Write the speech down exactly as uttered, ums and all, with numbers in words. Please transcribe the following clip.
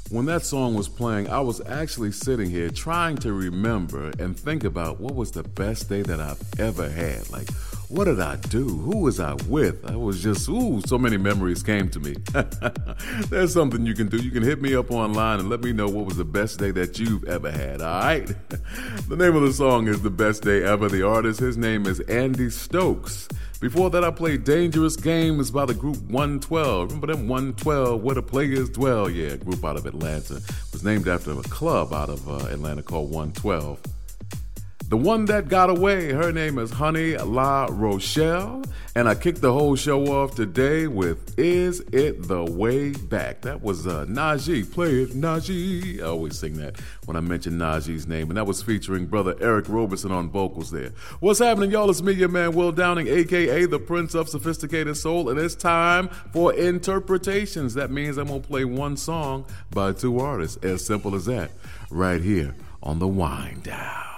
When that song was playing, I was actually sitting here trying to remember and think about what was the best day that I've ever had. Like, what did I do? Who was I with? I was just, ooh, so many memories came to me. There's something you can do. You can hit me up online and let me know what was the best day that you've ever had, all right? The name of the song is The Best Day Ever. The artist, his name is Andy Stokes. Before that, I played Dangerous Games by the group one twelve. Remember them one twelve, Where the Players Dwell? Yeah, a group out of Atlanta. It was named after a club out of uh, Atlanta called one twelve. The one that got away, her name is Honey La Rochelle. And I kicked the whole show off today with Is It the Way Back? That was uh, Najee. Play it, Najee. I always sing that when I mention Najee's name. And that was featuring brother Eric Roberson on vocals there. What's happening, y'all? It's me, your man, Will Downing, a k a the Prince of Sophisticated Soul. And it's time for interpretations. That means I'm going to play one song by two artists. As simple as that. Right here on The Wind Down.